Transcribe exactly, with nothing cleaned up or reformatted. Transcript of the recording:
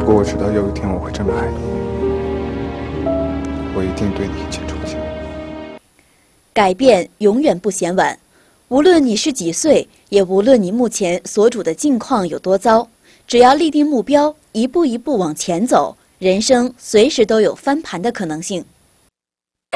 如果我知道有一天我会真的爱你，我一定对你一见钟情。 改变永远不嫌晚，无论你是几岁，也无论你目前所处的境况有多糟，只要立定目标，一步一步往前走，人生随时都有翻盘的可能性。